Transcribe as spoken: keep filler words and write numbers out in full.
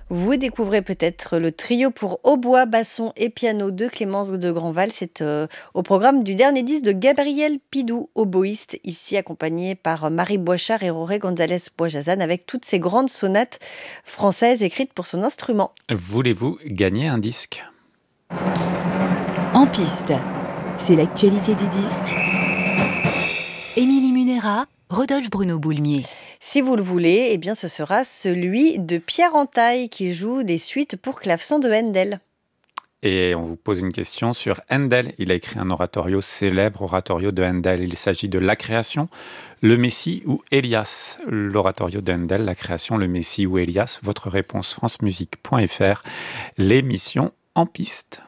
Vous découvrez peut-être le trio pour hautbois, basson et piano de Clémence de Grandval. C'est euh, au programme du dernier disque de Gabriel Pidou, oboïste, ici accompagné par Marie Boichard et Roré González Boisjazan, avec toutes ces grandes sonates françaises écrites pour son instrument. Voulez-vous gagner un disque ? En piste, c'est l'actualité du disque. Émilie Munera, Rodolphe Bruno Boulmier. Si vous le voulez, eh bien ce sera celui de Pierre Entaille qui joue des suites pour clavecin de Handel. Et on vous pose une question sur Handel. Il a écrit un oratorio célèbre, oratorio de Handel. Il s'agit de La Création, le Messie ou Élias. L'oratorio de Handel, La Création, le Messie ou Élias. Votre réponse francemusique point f r, l'émission En piste.